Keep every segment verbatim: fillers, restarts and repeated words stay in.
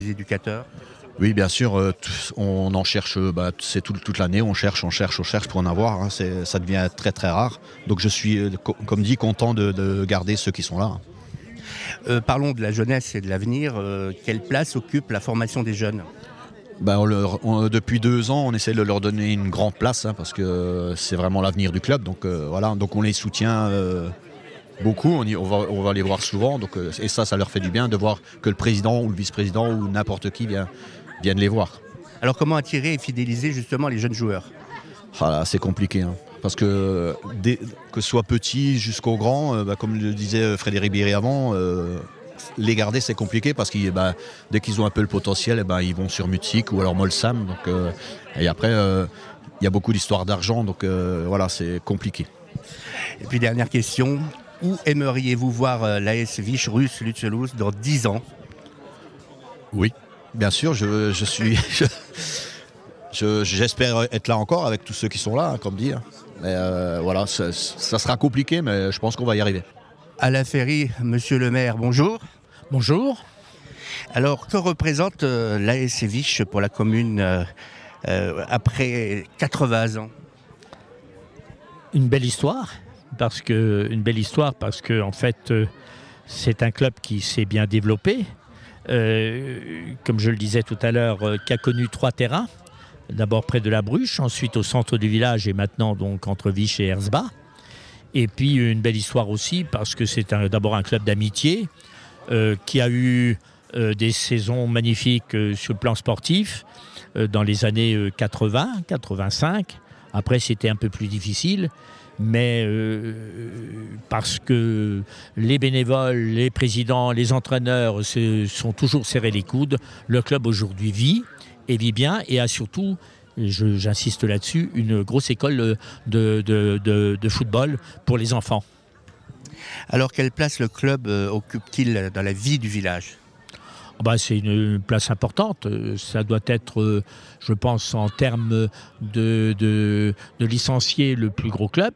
les éducateurs? Oui, bien sûr, euh, t- on en cherche, euh, bah, c'est tout- toute l'année, on cherche, on cherche, on cherche pour en avoir. Hein, c'est- ça devient très très rare. Donc je suis, euh, co- comme dit, content de, de garder ceux qui sont là. Hein. Euh, parlons de la jeunesse et de l'avenir. Euh, quelle place occupe la formation des jeunes? Bah, on leur- on- depuis deux ans, on essaie de leur donner une grande place hein, parce que euh, c'est vraiment l'avenir du club. Donc euh, voilà, donc on les soutient euh, beaucoup. On, y- on va, on va les voir souvent. Donc, euh, et ça, ça leur fait du bien de voir que le président ou le vice-président ou n'importe qui vient, viennent les voir. Alors comment attirer et fidéliser justement les jeunes joueurs? Ah là, c'est compliqué. Hein. Parce que dès, que ce soit petit jusqu'au grand, euh, bah, comme le disait Frédéric Bierry avant, euh, les garder c'est compliqué parce que bah, dès qu'ils ont un peu le potentiel, eh ben, ils vont sur Mutsik ou alors Molsam. Donc, euh, et après, euh, il y a beaucoup d'histoires d'argent, donc euh, voilà, c'est compliqué. Et puis dernière question, où aimeriez-vous voir euh, l'A S Vichy Russe Lutzeloos dans dix ans? Oui, bien sûr, je, je suis. je- je- j'espère être là encore avec tous ceux qui sont là, hein, comme dit. hein. Mais euh, voilà, ça, ça sera compliqué, mais je pense qu'on va y arriver. Alain Ferry, monsieur le maire, bonjour. Bonjour. Alors, que représente euh, l'A S Vichy pour la commune euh, euh, après quatre-vingts ans? Une belle histoire, parce que une belle histoire parce que en fait, euh, c'est un club qui s'est bien développé, euh, comme je le disais tout à l'heure, euh, qui a connu trois terrains. D'abord près de la Bruche, ensuite au centre du village et maintenant donc entre Vichy et Erzbach. Et puis une belle histoire aussi parce que c'est un- d'abord un club d'amitié euh, qui a eu euh, des saisons magnifiques euh, sur le plan sportif euh, dans les années euh, quatre-vingts, quatre-vingt-cinq. Après c'était un peu plus difficile, mais euh, parce que les bénévoles, les présidents, les entraîneurs se sont toujours serrés les coudes, le club aujourd'hui vit et vit bien et a surtout, je- j'insiste là-dessus, une grosse école de, de- de- de football pour les enfants. Alors, quelle place le club euh, occupe-t-il dans la vie du village? Ah bah, c'est une place importante. Euh, Ça doit être, euh, je pense, en termes de, de, de licenciés, le plus gros club.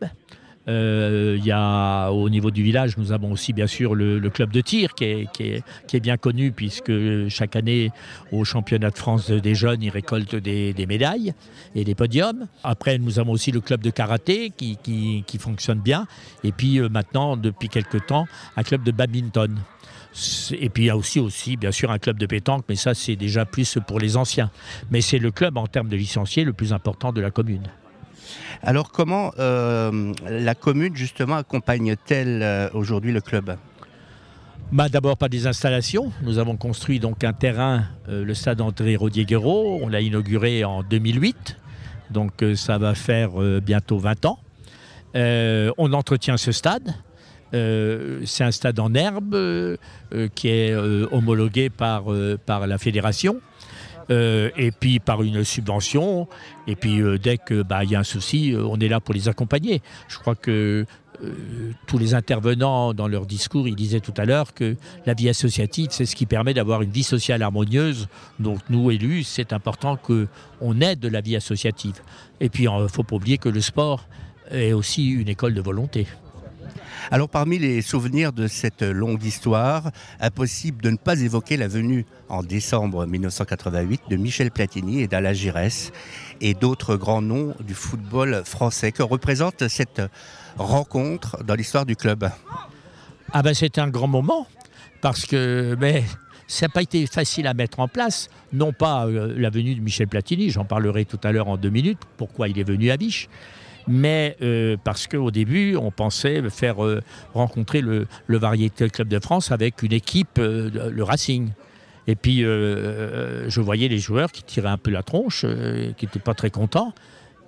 Euh, il y a, au niveau du village, nous avons aussi bien sûr le, le club de tir qui est, qui, est, qui est bien connu puisque chaque année au championnat de France des jeunes, ils récoltent des, des médailles et des podiums. Après, nous avons aussi le club de karaté qui, qui, qui fonctionne bien. Et puis euh, maintenant, depuis quelques temps, un club de badminton. Et puis il y a aussi, aussi bien sûr un club de pétanque, mais ça c'est déjà plus pour les anciens. Mais c'est le club en termes de licenciés le plus important de la commune. Alors, comment euh, la commune, justement, accompagne-t-elle euh, aujourd'hui le club? Bah, d'abord par des installations. Nous avons construit donc un terrain, euh, le stade André Rodier-Guéraud. On l'a inauguré en deux mille huit, donc euh, ça va faire euh, bientôt vingt ans. Euh, on entretient ce stade. Euh, c'est un stade en herbe euh, euh, qui est euh, homologué par, euh, par la fédération. Euh, et puis par une subvention, et puis euh, dès qu'il bah, y a un souci, euh, on est là pour les accompagner. Je crois que euh, tous les intervenants dans leur discours, ils disaient tout à l'heure que la vie associative, c'est ce qui permet d'avoir une vie sociale harmonieuse. Donc nous, élus, c'est important qu'on aide la vie associative. Et puis il ne faut pas oublier que le sport est aussi une école de volonté. Alors, parmi les souvenirs de cette longue histoire, impossible de ne pas évoquer la venue en décembre mille neuf cent quatre-vingt-huit de Michel Platini et d'Alain Giresse et d'autres grands noms du football français. Que représente cette rencontre dans l'histoire du club? Ah ben c'était un grand moment, parce que mais ça n'a pas été facile à mettre en place. Non pas euh, la venue de Michel Platini, j'en parlerai tout à l'heure en deux minutes, pourquoi il est venu à Vichy. Mais euh, parce qu'au début, on pensait faire euh, rencontrer le, le Variété Club de France avec une équipe, euh, le Racing. Et puis, euh, euh, je voyais les joueurs qui tiraient un peu la tronche, euh, qui n'étaient pas très contents.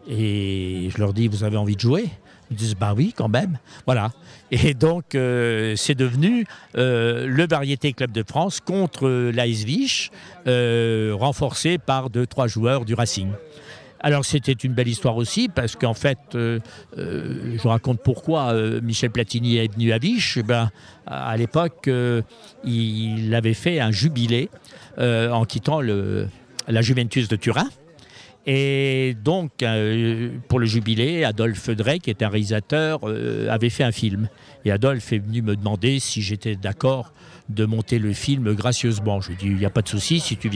Et je leur dis, vous avez envie de jouer? Ils disent, bah oui, quand même. Voilà. Et donc, euh, c'est devenu euh, le Variété Club de France contre euh, l'A S Vichy, euh, renforcé par deux, trois joueurs du Racing. Alors c'était une belle histoire aussi parce qu'en fait, euh, euh, je vous raconte pourquoi euh, Michel Platini est venu à Vichy. Ben, à l'époque, euh, il avait fait un jubilé euh, en quittant le, la Juventus de Turin. Et donc, euh, pour le jubilé, Adolphe Drey, qui est un réalisateur, euh, avait fait un film. Et Adolphe est venu me demander si j'étais d'accord de monter le film gracieusement. Je lui ai dit, il n'y a pas de souci, si tu viens